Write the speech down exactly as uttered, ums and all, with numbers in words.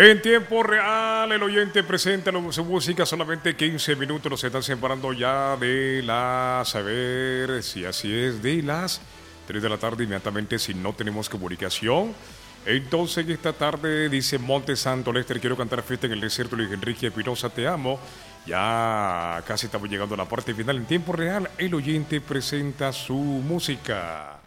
En tiempo real, el oyente presenta su música, solamente quince minutos nos están separando ya de las, a ver si así es, de las tres de la tarde inmediatamente si no tenemos comunicación. Entonces esta tarde dice Monte Santo, Lester, quiero cantar fiesta en el desierto, Luis Enrique Espinosa, te amo. Ya casi estamos llegando a la parte final. En tiempo real, el oyente presenta su música.